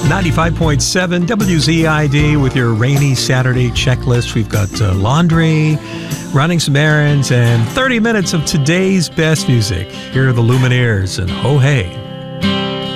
95.7 WZID with your rainy Saturday checklist. We've got laundry, running some errands, and 30 minutes of today's best music. Here are the Lumineers and Ho Hey.